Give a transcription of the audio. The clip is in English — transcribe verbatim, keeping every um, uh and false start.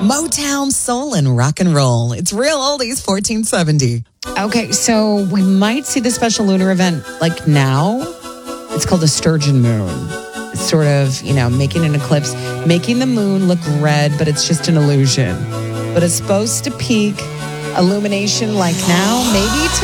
Motown, soul, and rock and roll. It's Real Oldies fourteen seventy. Okay, so we might see the special lunar event like now. It's called a sturgeon moon. It's sort of, you know, making an eclipse, making the moon look red, but it's just an illusion. But it's supposed to peak illumination like now, maybe